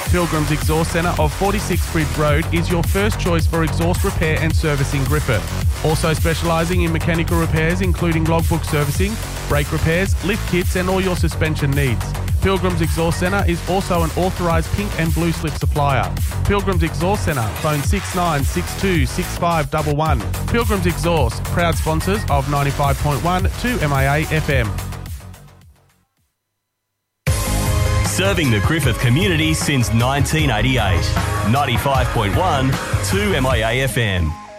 Pilgrim's Exhaust Centre of 46 Bridge Road is your first choice for exhaust repair and service in Griffith. Also specialising in mechanical repairs including logbook servicing, brake repairs, lift kits and all your suspension needs. Pilgrim's Exhaust Centre is also an authorised pink and blue slip supplier. Pilgrim's Exhaust Centre, phone 6962 6511. Pilgrim's Exhaust, proud sponsors of 95.1 2MAA FM. Serving the Griffith community since 1988. 95.1 2MAA FM.